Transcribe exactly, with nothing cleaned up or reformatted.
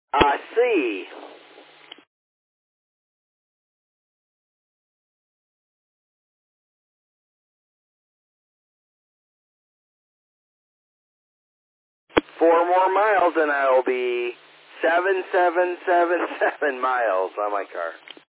Uh, C. Four more miles and I will be seven, seven, seven, seven miles on my car.